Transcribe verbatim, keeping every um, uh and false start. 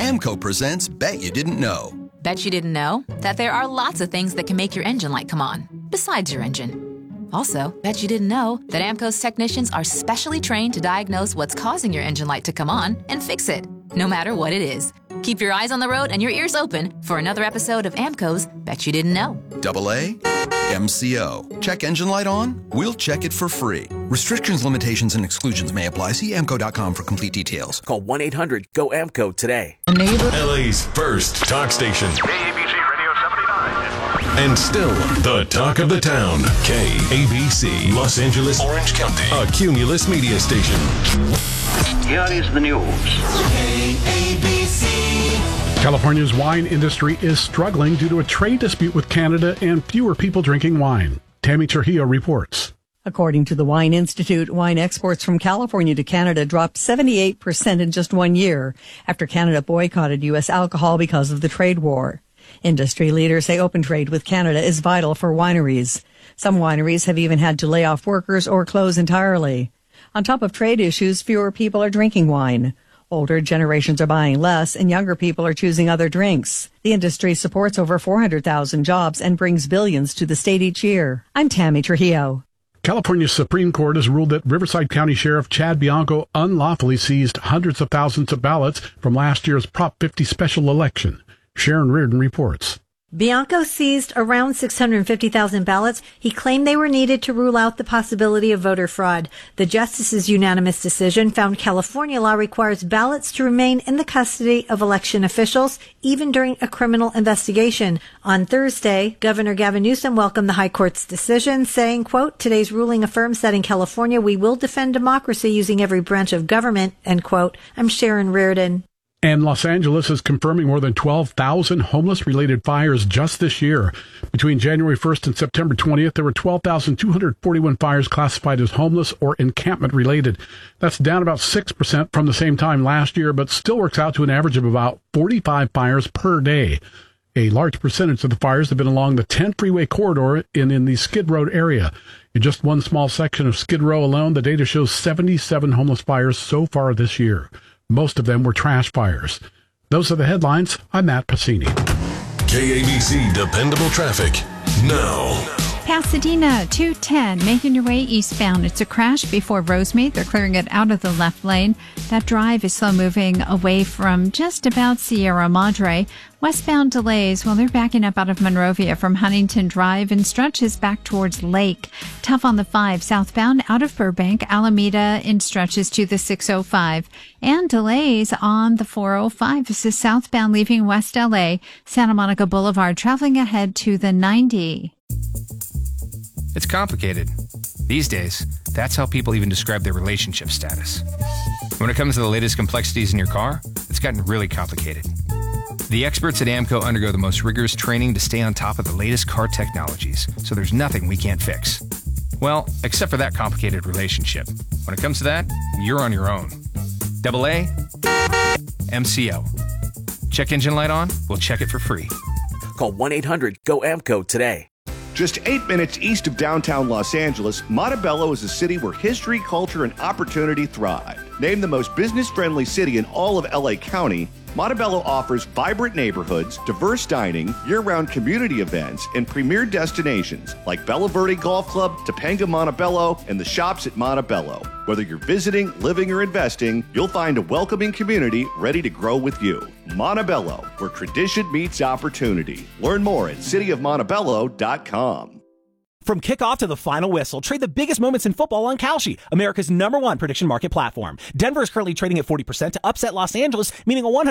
AMCO presents Bet You Didn't Know. Bet you didn't know that there are lots of things that can make your engine light come on, besides your engine. Also, bet you didn't know that AMCO's technicians are specially trained to diagnose what's causing your engine light to come on and fix it, no matter what it is. Keep your eyes on the road and your ears open for another episode of AMCO's Bet You Didn't Know. Double A, M C O. Check engine light on? We'll check it for free. Restrictions, limitations, and exclusions may apply. See A M C O dot com for complete details. Call one eight hundred G O A M C O today. L A's first talk station. K A B C Radio seventy-nine. And still the talk of the town. K A B C, Los Angeles, Orange County. A Cumulus media station. Here is the news. K A B C. California's wine industry is struggling due to a trade dispute with Canada and fewer people drinking wine. Tammy Trujillo reports. According to the Wine Institute, wine exports from California to Canada dropped seventy-eight percent in just one year after Canada boycotted U S alcohol because of the trade war. Industry leaders say open trade with Canada is vital for wineries. Some wineries have even had to lay off workers or close entirely. On top of trade issues, fewer people are drinking wine. Older generations are buying less, and younger people are choosing other drinks. The industry supports over four hundred thousand jobs and brings billions to the state each year. I'm Tammy Trujillo. California's Supreme Court has ruled that Riverside County Sheriff Chad Bianco unlawfully seized hundreds of thousands of ballots from last year's Prop fifty special election. Sharon Reardon reports. Bianco seized around six hundred fifty thousand ballots. He claimed they were needed to rule out the possibility of voter fraud. The justice's unanimous decision found California law requires ballots to remain in the custody of election officials, even during a criminal investigation. On Thursday, Governor Gavin Newsom welcomed the High Court's decision, saying, quote, today's ruling affirms that in California we will defend democracy using every branch of government, end quote. I'm Sharon Reardon. And Los Angeles is confirming more than twelve thousand homeless-related fires just this year. Between January first and September twentieth, there were twelve thousand two hundred forty-one fires classified as homeless or encampment-related. That's down about six percent from the same time last year, but still works out to an average of about forty-five fires per day. A large percentage of the fires have been along the ten freeway corridor in, in the Skid Row area. In just one small section of Skid Row alone, the data shows seventy-seven homeless fires so far this year. Most of them were trash fires. Those are the headlines. I'm Matt Pacini. K A B C Dependable Traffic now. Pasadena, two ten, making your way eastbound. It's a crash before Rosemead. They're clearing it out of the left lane. That drive is slow moving away from just about Sierra Madre. Westbound delays, well, they're backing up out of Monrovia from Huntington Drive and stretches back towards Lake. Tough on the five, southbound out of Burbank, Alameda in stretches to the six oh five. And delays on the four oh five. This is southbound leaving West L A, Santa Monica Boulevard, traveling ahead to the ninety. It's complicated. These days, that's how people even describe their relationship status. When it comes to the latest complexities in your car, it's gotten really complicated. The experts at AMCO undergo the most rigorous training to stay on top of the latest car technologies, so there's nothing we can't fix. Well, except for that complicated relationship. When it comes to that, you're on your own. Double A, M C O. Check engine light on? We'll check it for free. Call one eight hundred G O A M C O today. Just eight minutes east of downtown Los Angeles, Montebello is a city where history, culture, and opportunity thrive. Named the most business-friendly city in all of L A County, Montebello offers vibrant neighborhoods, diverse dining, year-round community events, and premier destinations like Bella Verde Golf Club, Topanga Montebello, and the shops at Montebello. Whether you're visiting, living, or investing, you'll find a welcoming community ready to grow with you. Montebello, where tradition meets opportunity. Learn more at city of montebello dot com. From kickoff to the final whistle, trade the biggest moments in football on Kalshi, America's number one prediction market platform. Denver is currently trading at forty percent to upset Los Angeles, meaning a one hundred